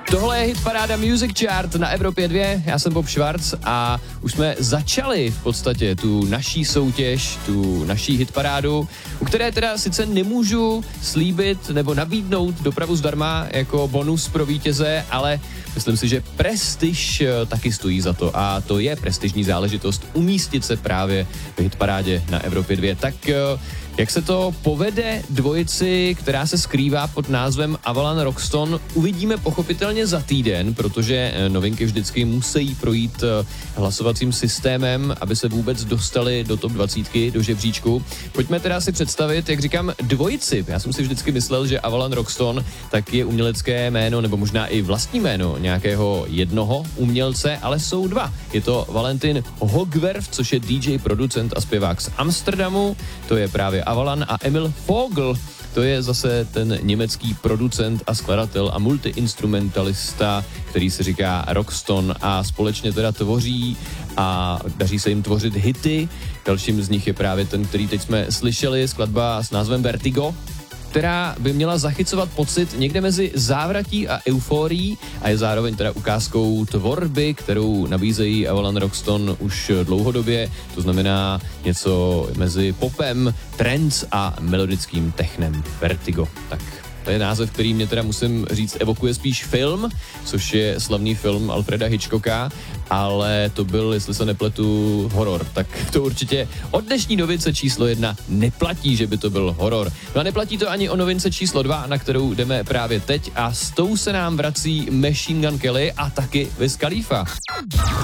Tohle je hitparáda Music Chart na Evropě 2, já jsem Bob Schwarz a už jsme začali v podstatě tu naší soutěž, tu naší hitparádu, u které teda sice nemůžu slíbit nebo nabídnout dopravu zdarma jako bonus pro vítěze, ale myslím si, že prestiž taky stojí za to a to je prestižní záležitost umístit se právě v hitparádě na Evropě 2. Tak jak se to povede dvojici, která se skrývá pod názvem Avalan Roxton, uvidíme pochopitelně za týden, protože novinky vždycky musí projít hlasovacím systémem, aby se vůbec dostali do top 20, do žebříčku. Pojďme teda si představit, jak říkám, dvojici. Já jsem si vždycky myslel, že Avalan Roxton tak je umělecké jméno, nebo možná i vlastní jméno nějakého jednoho umělce, ale jsou dva. Je to Valentin Hogwerf, což je DJ, producent a zpěvák z Amsterdamu, to je právě Avalan, a Emil Vogel, to je zase ten německý producent a skladatel a multiinstrumentalista, který se říká Roxton a společně teda tvoří a daří se jim tvořit hity. Dalším z nich je právě ten, který teď jsme slyšeli, skladba s názvem Vertigo, která by měla zachycovat pocit někde mezi závratí a euforií a je zároveň teda ukázkou tvorby, kterou nabízejí Avalan Roxton už dlouhodobě, to znamená něco mezi popem, trance a melodickým technem. Vertigo. Tak to je název, který mě teda musím říct evokuje spíš film, což je slavný film Alfreda Hitchcocka, ale to byl, jestli se nepletu, horor. Tak to určitě od dnešní novince číslo 1 neplatí, že by to byl horor. No a neplatí to ani o novince číslo 2, na kterou jdeme právě teď a s tou se nám vrací Machine Gun Kelly a taky Wiz Khalifa.